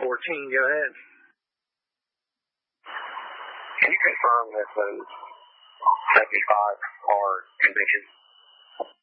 go ahead. Can you confirm that those 75 are convictions?